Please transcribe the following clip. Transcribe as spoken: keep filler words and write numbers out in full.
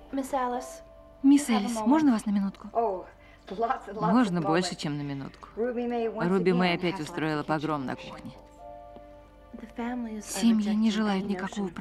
Мисс Элис, можно вас на минутку? Можно больше, чем на минутку. Руби Мэй опять устроила погром на кухне. Семьи не желают никакого